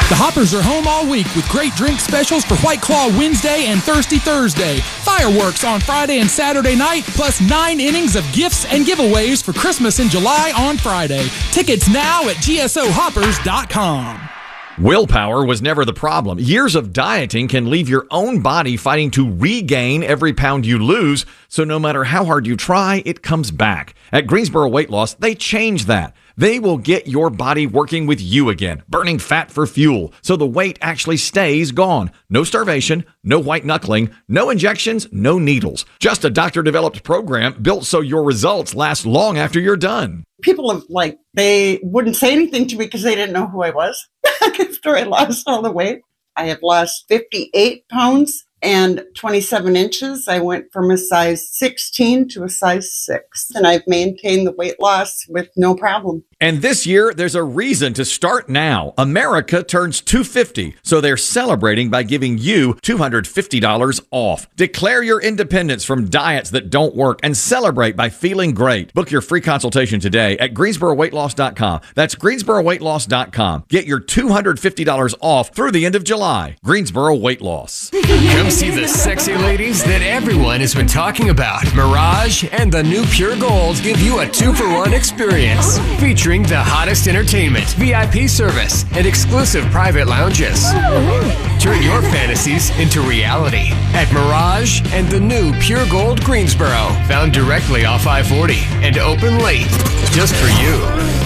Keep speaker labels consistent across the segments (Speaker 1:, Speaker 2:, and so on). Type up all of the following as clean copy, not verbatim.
Speaker 1: The Hoppers are home all week with great drink specials for White Claw Wednesday and Thirsty Thursday. Fireworks on Friday and Saturday night, plus 9 innings of gifts and giveaways for Christmas in July on Friday. Tickets now at gsohoppers.com.
Speaker 2: Willpower was never the problem. Years of dieting can leave your own body fighting to regain every pound you lose, so no matter how hard you try, it comes back. At Greensboro Weight Loss, they changed that. They will get your body working with you again, burning fat for fuel, so the weight actually stays gone. No starvation, no white knuckling, no injections, no needles. Just a doctor-developed program built so your results last long after you're done.
Speaker 3: People have they wouldn't say anything to me because they didn't know who I was after I lost all the weight. I have lost 58 pounds and 27 inches. I went from a size 16 to a size 6, and I've maintained the weight loss with no problem.
Speaker 2: And this year, there's a reason to start now. America turns 250, so they're celebrating by giving you $250 off. Declare your independence from diets that don't work and celebrate by feeling great. Book your free consultation today at GreensboroWeightLoss.com. That's GreensboroWeightLoss.com. Get your $250 off through the end of July. Greensboro Weight Loss.
Speaker 4: Come see the sexy ladies that everyone has been talking about. Mirage and the new Pure Gold give you a 2-for-1 experience. Featuring the hottest entertainment, VIP service, and exclusive private lounges. Turn your fantasies into reality at Mirage and the new Pure Gold Greensboro, found directly off I-40 and open late just for you.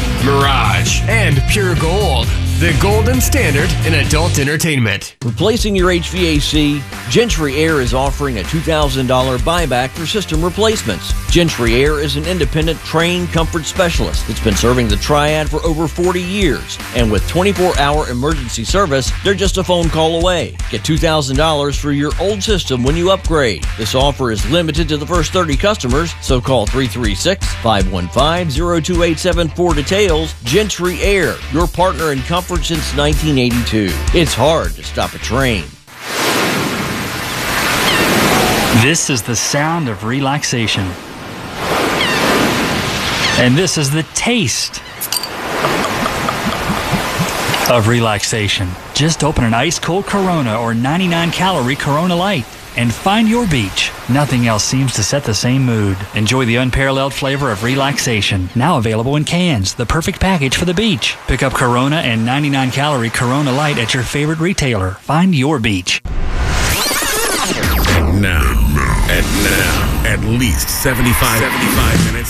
Speaker 4: Mirage and Pure Gold, the golden standard in adult entertainment.
Speaker 5: Replacing your HVAC, Gentry Air is offering a $2,000 buyback for system replacements. Gentry Air is an independent, trained comfort specialist that's been serving the Triad for over 40 years. And with 24-hour emergency service, they're just a phone call away. Get $2,000 for your old system when you upgrade. This offer is limited to the first 30 customers, so call 336-515-0287 for details. Gentry Air, your partner in comfort since 1982. It's hard to stop a train.
Speaker 6: This is the sound of relaxation. And this is the taste of relaxation. Just open an ice-cold Corona or 99-calorie Corona Light and find your beach. Nothing else seems to set the same mood. Enjoy the unparalleled flavor of relaxation. Now available in cans, the perfect package for the beach. Pick up Corona and 99-calorie Corona Light at your favorite retailer. Find your beach.
Speaker 7: And now, at least 75 minutes